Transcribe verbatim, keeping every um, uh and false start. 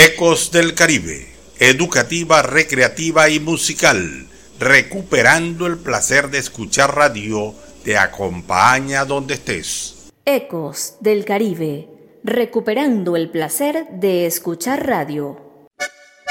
Ecos del Caribe, educativa, recreativa y musical, recuperando el placer de escuchar radio, te acompaña donde estés. Ecos del Caribe, recuperando el placer de escuchar radio.